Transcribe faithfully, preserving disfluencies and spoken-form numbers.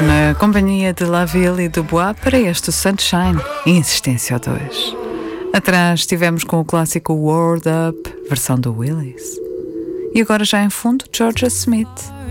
na companhia de La Ville e do Bois para este Sunshine, Insistência dois. Atrás estivemos com o clássico Word Up, versão do Willis. E agora já em fundo, Georgia Smith.